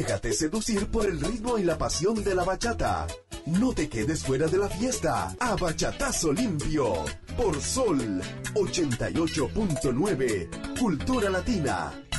Déjate seducir por el ritmo y la pasión de la bachata. No te quedes fuera de la fiesta. A bachatazo limpio. Por Sol 88.9. Cultura Latina.